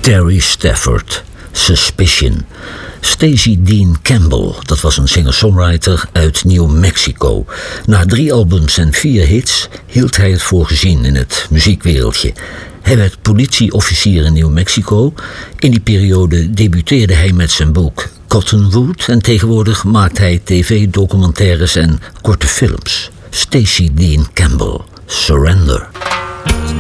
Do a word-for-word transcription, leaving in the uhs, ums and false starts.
Terry Stafford, Suspicion. Stacey Dean Campbell, dat was een singer-songwriter uit New Mexico. Na drie albums en vier hits hield hij het voor gezien in het muziekwereldje. Hij werd politieofficier in New Mexico. In die periode debuteerde hij met zijn boek Cottonwood en tegenwoordig maakt hij tv-documentaires en korte films. Stacey Dean Campbell, Surrender.